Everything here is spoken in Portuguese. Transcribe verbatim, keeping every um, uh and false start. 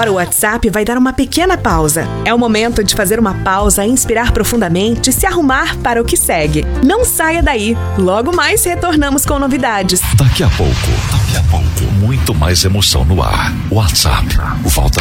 Agora o WhatsApp vai dar uma pequena pausa. É o momento de fazer uma pausa, inspirar profundamente e se arrumar para o que segue. Não saia daí. Logo mais retornamos com novidades. Daqui a pouco, daqui a pouco, muito mais emoção no ar. WhatsApp, volta